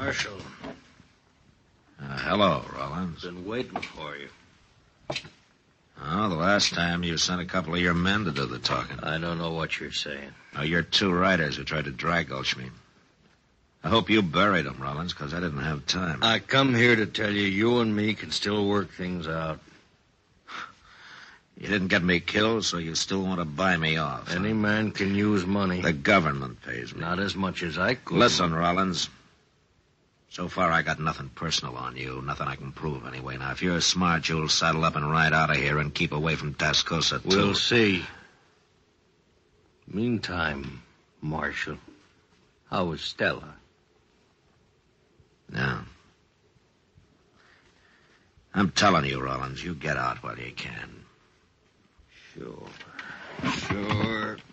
Marshal. Hello, Rollins. Been waiting for you. Oh, the last time you sent a couple of your men to do the talking. I don't know what you're saying. Oh, you're two riders who tried to drag Gulch me. I hope you buried them, Rollins, because I didn't have time. I come here to tell you and me can still work things out. You didn't get me killed, so you still want to buy me off. Any man can use money. The government pays me. Not as much as I could. Listen, Rollins. So far, I got nothing personal on you. Nothing I can prove, anyway. Now, if you're smart, you'll saddle up and ride out of here and keep away from Tascosa, too. We'll see. Meantime, Marshal, how is Stella? No. I'm telling you, Rollins, you get out while you can. Sure.